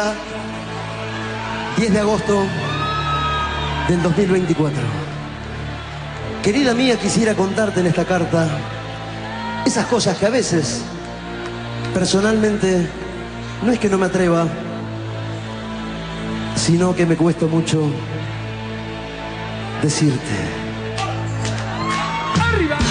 10 de agosto del 2024. Querida mía, quisiera contarte en esta carta esas cosas que a veces, personalmente, no es que no me atreva, sino que me cuesta mucho decirte. ¡Arriba!